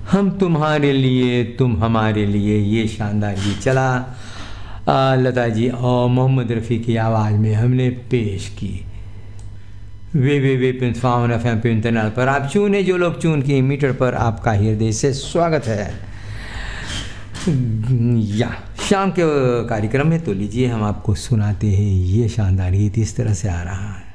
हम तुम्हारे लिए तुम हमारे लिए, ये शानदार गीत चला लता जी और मोहम्मद रफ़ी की आवाज़ में हमने पेश की। वे प्रिंसफाउन FM पे इंटरनेट पर आप चुने जो लोग चुन की मीटर पर आपका हृदय से स्वागत है। या शाम के कार्यक्रम में तो लीजिए हम आपको सुनाते हैं ये शानदार गीत। इस तरह से आ रहा है।